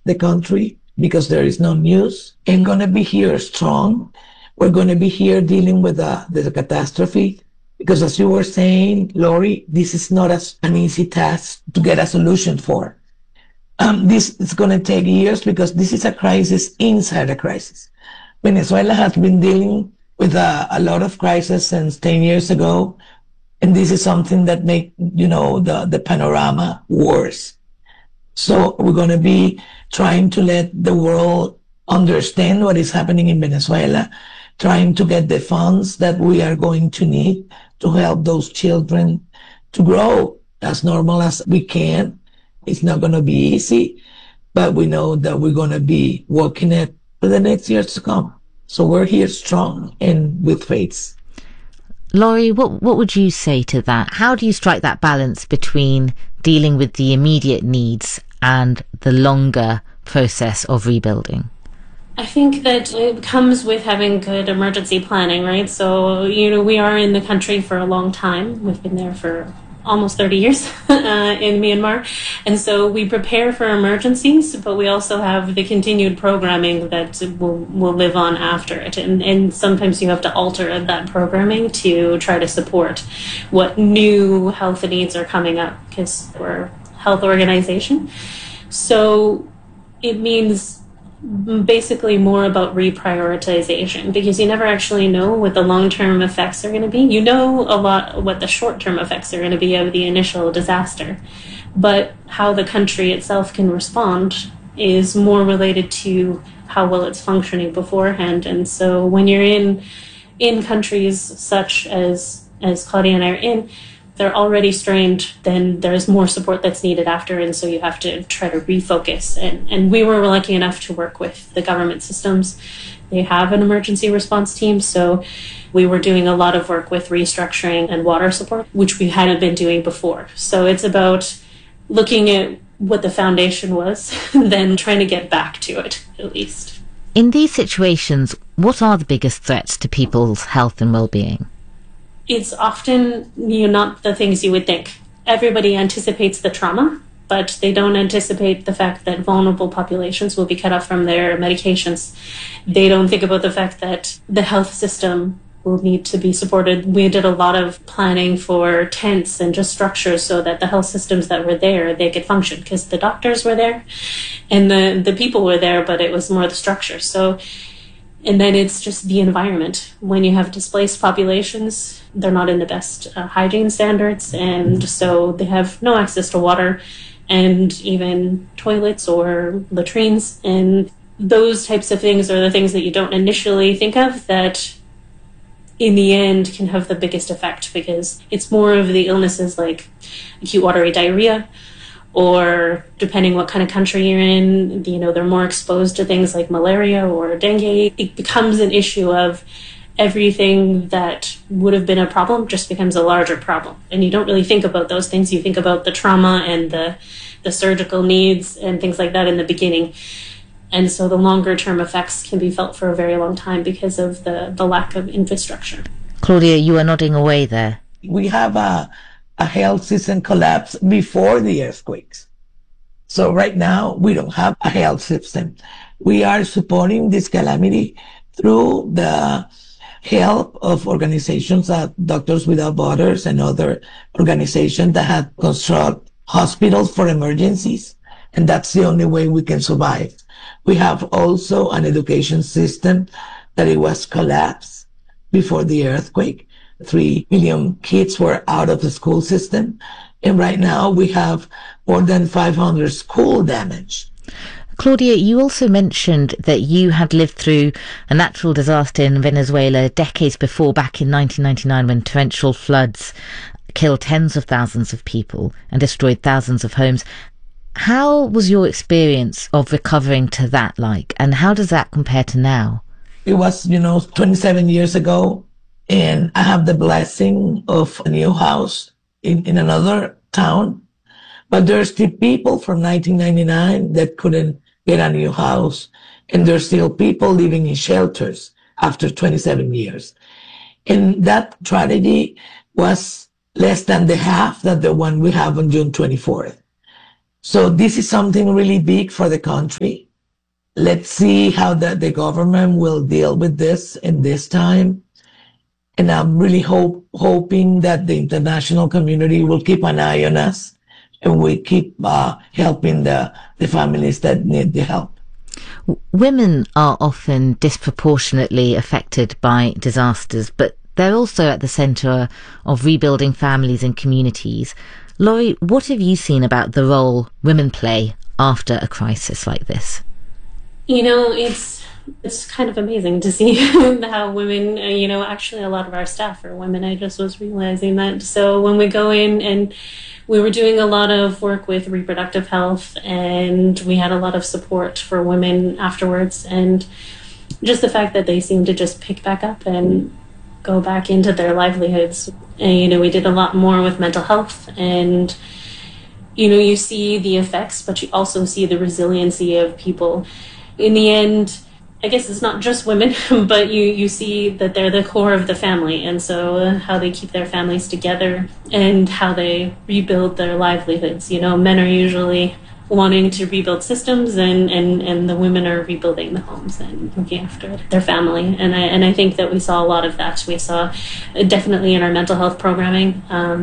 the country because there is no news. And going to be here strong. We're going to be here dealing with the catastrophe. Because as you were saying, Lori, this is not an easy task to get a solution for. This is going to take years because this is a crisis inside a crisis. Venezuela has been dealing with a lot of crises since 10 years ago. And this is something that make, the panorama worse. So we're going to be trying to let the world understand what is happening in Venezuela, trying to get the funds that we are going to need to help those children to grow as normal as we can. It's not going to be easy, but we know that we're going to be working it for the next years to come. So we're here strong and with faith. Lori, what would you say to that? How do you strike that balance between dealing with the immediate needs and the longer process of rebuilding? I think that it comes with having good emergency planning, right? So, we are in the country for a long time. We've been there for almost 30 years in Myanmar. And so we prepare for emergencies, but we also have the continued programming that will live on after it. And sometimes you have to alter that programming to try to support what new health needs are coming up because we're a health organization. So it means basically more about reprioritization because you never actually know what the long-term effects are going to be. You know a lot what the short-term effects are going to be of the initial disaster, but how the country itself can respond is more related to how well it's functioning beforehand. And so when you're in countries such as Claudia and I are in, they're already strained, then there's more support that's needed after, and so you have to try to refocus. And we were lucky enough to work with the government systems. They have an emergency response team, so we were doing a lot of work with restructuring and water support, which we hadn't been doing before. So it's about looking at what the foundation was, and then trying to get back to it, at least. In these situations, what are the biggest threats to people's health and well-being? It's often not the things you would think. Everybody anticipates the trauma, but they don't anticipate the fact that vulnerable populations will be cut off from their medications. They don't think about the fact that the health system will need to be supported. We did a lot of planning for tents and just structures so that the health systems that were there, they could function because the doctors were there and the people were there, but it was more the structure. And then it's just the environment. When you have displaced populations, they're not in the best hygiene standards, and so they have no access to water and even toilets or latrines. And those types of things are the things that you don't initially think of that in the end can have the biggest effect because it's more of the illnesses like acute watery diarrhea, or depending what kind of country you're in, they're more exposed to things like malaria or dengue. It becomes an issue of everything that would have been a problem just becomes a larger problem. And you don't really think about those things. You think about the trauma and the surgical needs and things like that in the beginning. And so the longer term effects can be felt for a very long time because of the lack of infrastructure. Claudia, you are nodding away there. We have a health system collapse before the earthquakes. So right now, we don't have a health system. We are supporting this calamity through the help of organizations like Doctors Without Borders and other organizations that have constructed hospitals for emergencies. And that's the only way we can survive. We have also an education system that it was collapsed before the earthquake. 3 million kids were out of the school system. And right now we have more than 500 school damage. Claudia, you also mentioned that you had lived through a natural disaster in Venezuela decades before, back in 1999, when torrential floods killed tens of thousands of people and destroyed thousands of homes. How was your experience of recovering to that like, and how does that compare to now? It was, 27 years ago. And I have the blessing of a new house in another town. But there's still people from 1999 that couldn't get a new house. And there's still people living in shelters after 27 years. And that tragedy was less than the half that the one we have on June 24th. So this is something really big for the country. Let's see how the government will deal with this in this time. And I'm really hoping that the international community will keep an eye on us and we keep helping the families that need the help. Women are often disproportionately affected by disasters, but they're also at the centre of rebuilding families and communities. Laurie, what have you seen about the role women play after a crisis like this? You know, it's kind of amazing to see how women, actually a lot of our staff are women. I just was realizing that. So when we go in, and we were doing a lot of work with reproductive health, and we had a lot of support for women afterwards, and just the fact that they seem to just pick back up and go back into their livelihoods. And, we did a lot more with mental health, and you see the effects, but you also see the resiliency of people. In the end, I guess it's not just women, but you see that they're the core of the family. And so how they keep their families together and how they rebuild their livelihoods. Men are usually wanting to rebuild systems, and the women are rebuilding the homes and looking after their family. And I think that we saw a lot of that. We saw definitely in our mental health programming,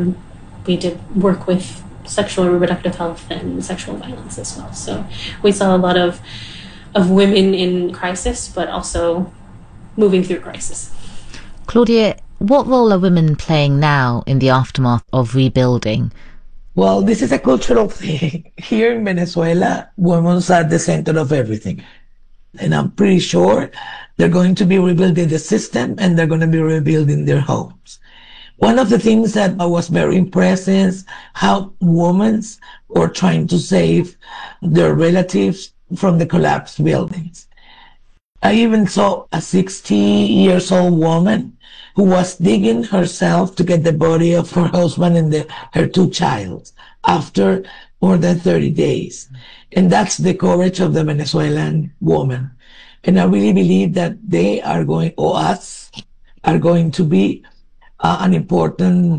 we did work with sexual and reproductive health and sexual violence as well. So we saw a lot of women in crisis, but also moving through crisis. Claudia, what role are women playing now in the aftermath of rebuilding? Well, this is a cultural thing. Here in Venezuela, women are at the center of everything. And I'm pretty sure they're going to be rebuilding the system, and they're going to be rebuilding their homes. One of the things that I was very impressed is how women were trying to save their relatives from the collapsed buildings. I even saw a 60-year-old woman who was digging herself to get the body of her husband and her two children after more than 30 days. And that's the courage of the Venezuelan woman. And I really believe that they are going, or us, are going to be an important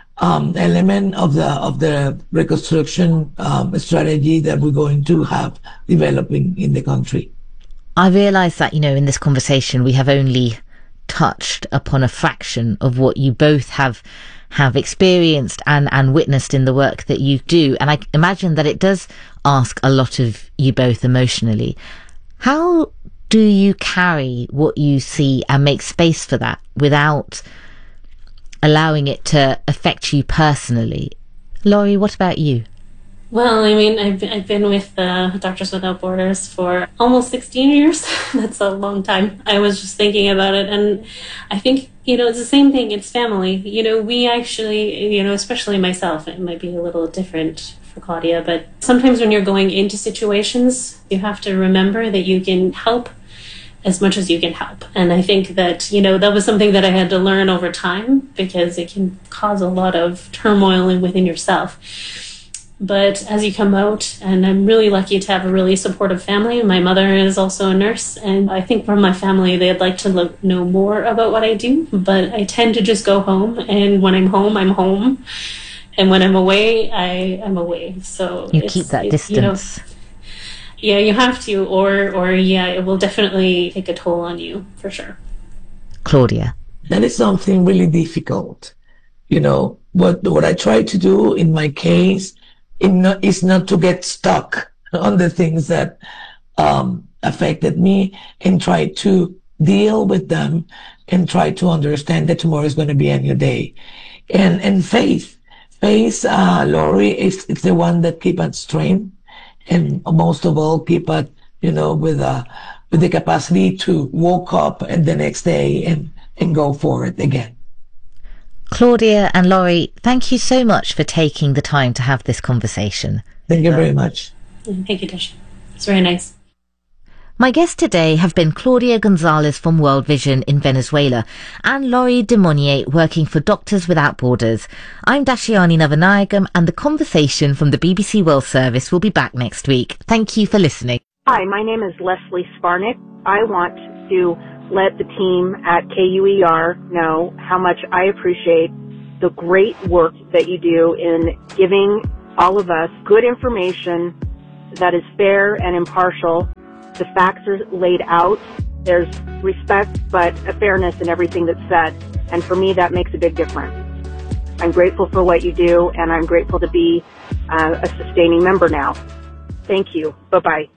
element of the reconstruction strategy that we're going to have developing in the country. I realise that, in this conversation we have only touched upon a fraction of what you both have experienced and witnessed in the work that you do. And I imagine that it does ask a lot of you both emotionally. How do you carry what you see and make space for that without allowing it to affect you personally? Laurie, what about you? Well, I mean, I've been with Doctors Without Borders for almost 16 years. That's a long time. I was just thinking about it, and I think, it's the same thing. It's family. We actually, especially myself, it might be a little different for Claudia, but sometimes when you're going into situations, you have to remember that you can help as much as you can help. And I think that, that was something that I had to learn over time, because it can cause a lot of turmoil within yourself. But as you come out, and I'm really lucky to have a really supportive family. My mother is also a nurse, and I think from my family, they'd like to know more about what I do, but I tend to just go home, and when I'm home, I'm home. And when I'm away, I'm away. So you keep that distance. Yeah, you have to, or it will definitely take a toll on you, for sure. Claudia. That is something really difficult. What I try to do in my case is not to get stuck on the things that affected me, and try to deal with them and try to understand that tomorrow is going to be a new day. And faith, Laurie, is the one that keeps us strength. And most of all, keep it, with the capacity to wake up and the next day and go forward again. Claudia and Laurie, thank you so much for taking the time to have this conversation. Thank you very much. Thank you, Tisha. It's very nice. My guests today have been Claudia Gonzalez from World Vision in Venezuela and Laurie Demonier working for Doctors Without Borders. I'm Dashiani Navanayagam, and the conversation from the BBC World Service will be back next week. Thank you for listening. Hi, my name is Leslie Sparnick. I want to let the team at KUER know how much I appreciate the great work that you do in giving all of us good information that is fair and impartial. The facts are laid out. There's respect, but a fairness in everything that's said. And for me, that makes a big difference. I'm grateful for what you do, and I'm grateful to be a sustaining member now. Thank you. Bye-bye.